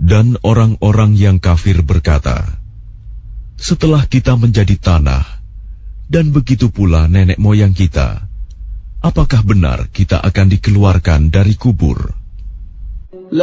Dan orang-orang yang kafir berkata, setelah kita menjadi tanah, dan begitu pula nenek moyang kita, apakah benar kita akan dikeluarkan dari kubur?